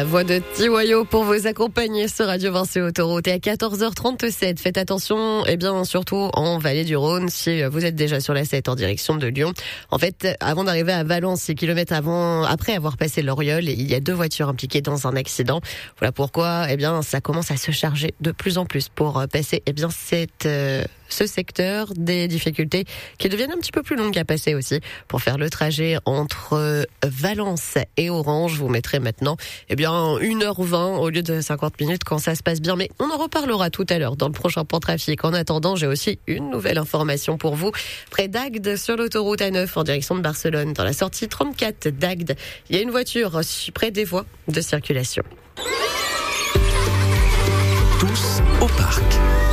Voix de Tiwayo pour vous accompagner sur Radio Vinci Autoroute. Et à 14h37, faites attention, surtout en Vallée du Rhône, si vous êtes déjà sur la 7 en direction de Lyon. En fait, avant d'arriver à Valence, 6 km après avoir passé l'Oriol, il y a 2 voitures impliquées dans un accident. Voilà pourquoi, ça commence à se charger de plus en plus pour passer, ce secteur, des difficultés qui deviennent un petit peu plus longues à passer aussi. Pour faire le trajet entre Valence et Orange, vous mettrez maintenant 1h20 au lieu de 50 minutes quand ça se passe bien. Mais on en reparlera tout à l'heure dans le prochain point trafic. En attendant, j'ai aussi une nouvelle information pour vous. Près d'Agde, sur l'autoroute A9 en direction de Barcelone, dans la sortie 34 d'Agde, il y a une voiture près des voies de circulation. Tous au parc.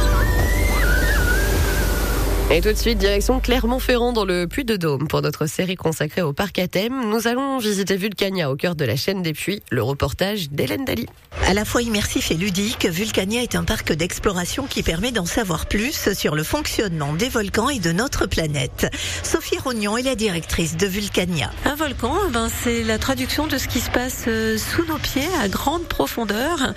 Et tout de suite, direction Clermont-Ferrand dans le Puy-de-Dôme. Pour notre série consacrée au parc à thème, nous allons visiter Vulcania au cœur de la chaîne des Puys, le reportage d'Hélène Daly. À la fois immersif et ludique, Vulcania est un parc d'exploration qui permet d'en savoir plus sur le fonctionnement des volcans et de notre planète. Sophie Rognon est la directrice de Vulcania. Un volcan, c'est la traduction de ce qui se passe sous nos pieds à grande profondeur,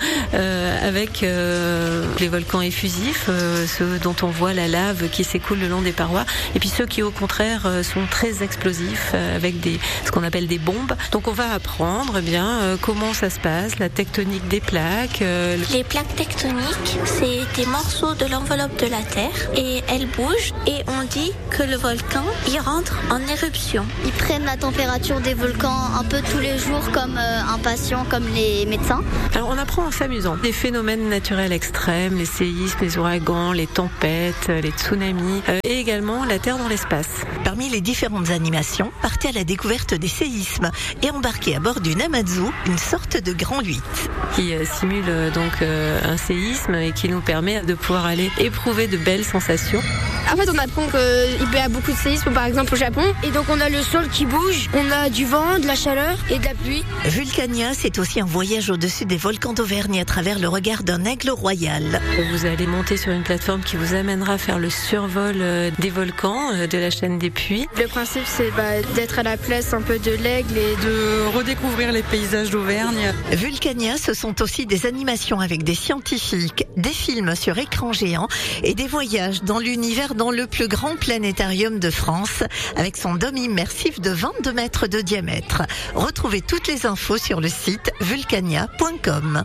avec les volcans effusifs, ceux dont on voit la lave qui s'écoule le long des parois, et puis ceux qui au contraire sont très explosifs avec ce qu'on appelle des bombes. Donc on va apprendre comment ça se passe, la tectonique des plaques. Les plaques tectoniques, c'est des morceaux de l'enveloppe de la Terre et elles bougent et on dit que le volcan, il rentre en éruption. Ils prennent la température des volcans un peu tous les jours comme un patient, comme les médecins. Alors on apprend en s'amusant. Les phénomènes naturels extrêmes, les séismes, les ouragans, les tempêtes, les tsunamis, et également la Terre dans l'espace. Parmi les différentes animations, partez à la découverte des séismes et embarquez à bord d'une Hamazu, une sorte de grand 8. Qui simule un séisme et qui nous permet de pouvoir aller éprouver de belles sensations. En fait, on apprend qu'il peut y avoir beaucoup de séismes, par exemple au Japon, et donc on a le sol qui bouge, on a du vent, de la chaleur et de la pluie. Vulcania, c'est aussi un voyage au-dessus des volcans d'Auvergne à travers le regard d'un aigle royal. Vous allez monter sur une plateforme qui vous amènera à faire le survol des volcans de la chaîne des Puys. Le principe, c'est d'être à la place un peu de l'aigle et de redécouvrir les paysages d'Auvergne. Vulcania, ce sont aussi des animations avec des scientifiques, des films sur écran géant et des voyages dans l'univers dans le plus grand planétarium de France avec son dôme immersif de 22 mètres de diamètre. Retrouvez toutes les infos sur le site vulcania.com.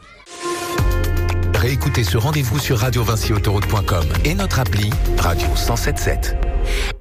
Réécoutez ce rendez-vous sur radiovinciautoroute.com et notre appli Radio 107.7.